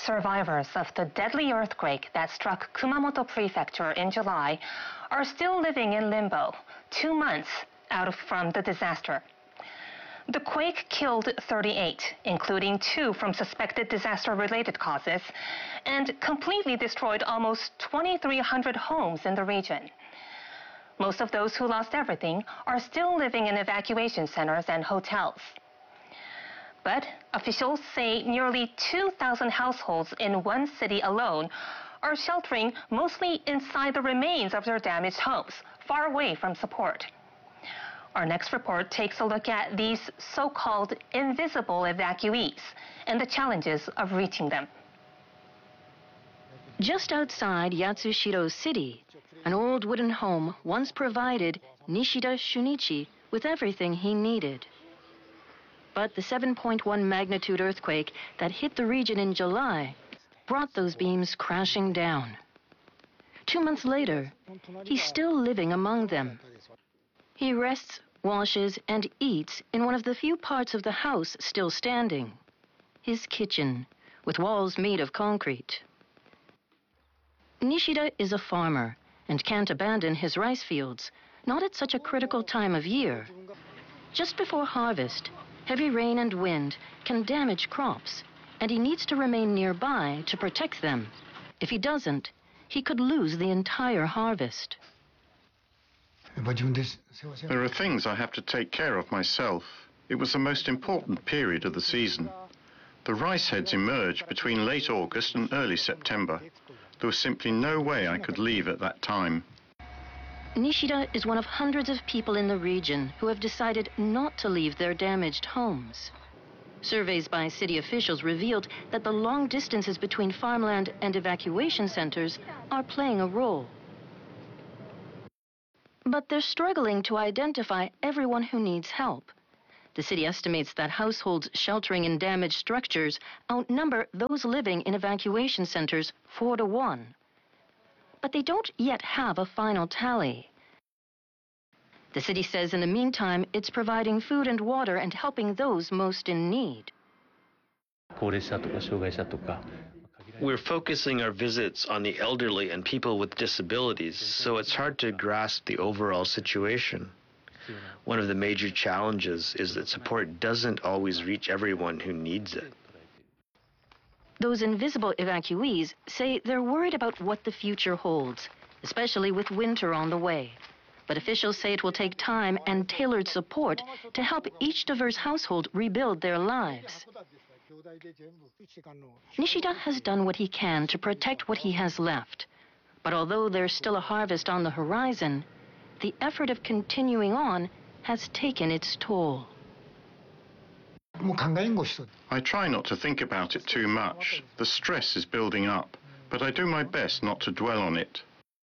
Survivors of the deadly earthquake that struck Kumamoto Prefecture in July are still living in limbo, 2 months out from the disaster. The quake killed 38, including 2 from suspected disaster-related causes, and completely destroyed almost 2,300 homes in the region. Most of those who lost everything are still living in evacuation centers and hotels. But officials say nearly 2,000 households in one city alone are sheltering mostly inside the remains of their damaged homes, far away from support. Our next report takes a look at these so-called invisible evacuees and the challenges of reaching them. Just outside Yatsushiro City, an old wooden home once provided Nishida Shunichi with everything he needed. But the 7.1 magnitude earthquake that hit the region in July brought those beams crashing down. 2 months later, he's still living among them. He rests, washes, and eats in one of the few parts of the house still standing, his kitchen, with walls made of concrete. Nishida is a farmer and can't abandon his rice fields, not at such a critical time of year. Just before harvest, heavy rain and wind can damage crops, and he needs to remain nearby to protect them. If he doesn't, he could lose the entire harvest. There are things I have to take care of myself. It was the most important period of the season. The rice heads emerged between late August and early September. There was simply no way I could leave at that time. Nishida is one of hundreds of people in the region who have decided not to leave their damaged homes. Surveys by city officials revealed that the long distances between farmland and evacuation centers are playing a role. But they're struggling to identify everyone who needs help. The city estimates that households sheltering in damaged structures outnumber those living in evacuation centers 4 to 1. But they don't yet have a final tally. The city says in the meantime it's providing food and water and helping those most in need. We're focusing our visits on the elderly and people with disabilities, so it's hard to grasp the overall situation. One of the major challenges is that support doesn't always reach everyone who needs it. Those invisible evacuees say they're worried about what the future holds, especially with winter on the way. But officials say it will take time and tailored support to help each diverse household rebuild their lives. Nishida has done what he can to protect what he has left. But although there's still a harvest on the horizon, the effort of continuing on has taken its toll. I try not to think about it too much. The stress is building up, but I do my best not to dwell on it.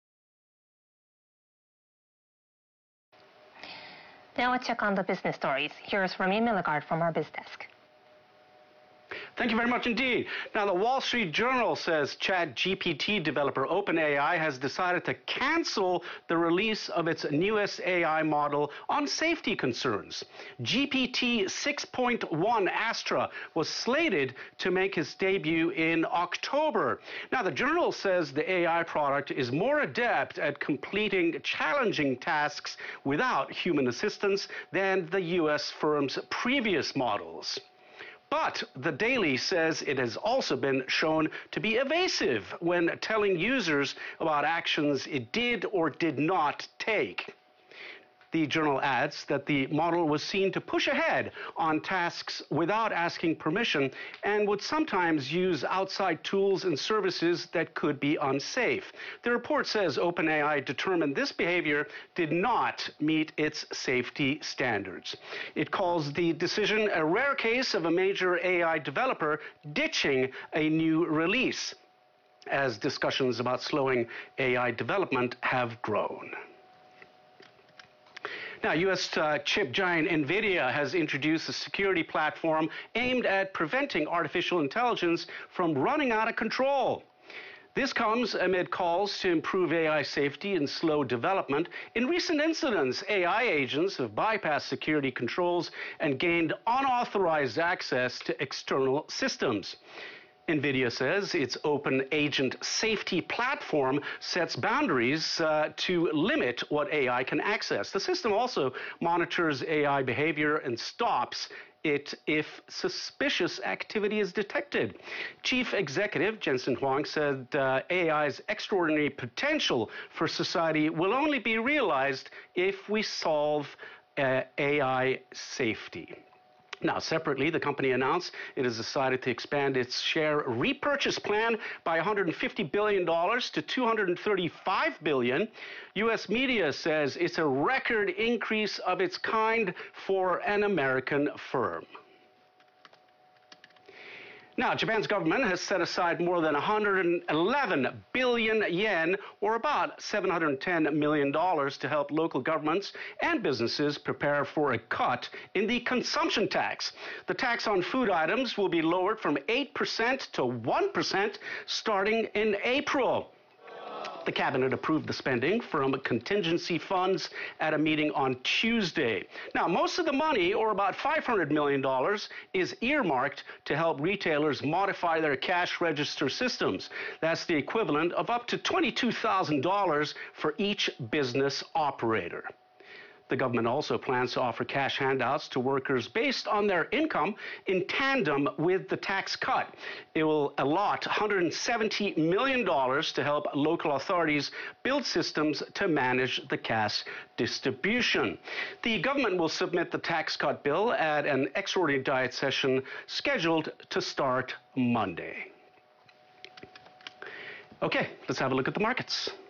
Now a check on the business stories. Here's Remy Milligard from our Biz Desk. Thank you very much indeed. Now, the Wall Street Journal says ChatGPT developer OpenAI has decided to cancel the release of its newest AI model on safety concerns. GPT 6.1 Astra was slated to make its debut in October. Now, the journal says the AI product is more adept at completing challenging tasks without human assistance than the US firm's previous models. But the Daily says it has also been shown to be evasive when telling users about actions it did or did not take. The journal adds that the model was seen to push ahead on tasks without asking permission and would sometimes use outside tools and services that could be unsafe. The report says OpenAI determined this behavior did not meet its safety standards. It calls the decision a rare case of a major AI developer ditching a new release, as discussions about slowing AI development have grown. Now, U.S. chip giant NVIDIA has introduced a security platform aimed at preventing artificial intelligence from running out of control. This comes amid calls to improve AI safety and slow development. In recent incidents, AI agents have bypassed security controls and gained unauthorized access to external systems. NVIDIA says its open agent safety platform sets boundaries to limit what AI can access. The system also monitors AI behavior and stops it if suspicious activity is detected. Chief Executive Jensen Huang said AI's extraordinary potential for society will only be realized if we solve AI safety. Now, separately, the company announced it has decided to expand its share repurchase plan by $150 billion to $235 billion. U.S. media says it's a record increase of its kind for an American firm. Now, Japan's government has set aside more than 111 billion yen, or about $710 million, to help local governments and businesses prepare for a cut in the consumption tax. The tax on food items will be lowered from 8% to 1% starting in April. The cabinet approved the spending from contingency funds at a meeting on Tuesday. Now, most of the money, or about $500 million, is earmarked to help retailers modify their cash register systems. That's the equivalent of up to $22,000 for each business operator. The government also plans to offer cash handouts to workers based on their income in tandem with the tax cut. It will allot $170 million to help local authorities build systems to manage the cash distribution. The government will submit the tax cut bill at an extraordinary diet session scheduled to start Monday. Okay, let's have a look at the markets.